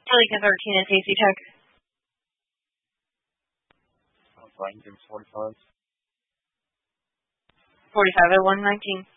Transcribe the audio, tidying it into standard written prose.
Lincoln 13 at Safety Tech. Lincoln 45. 45 at 119.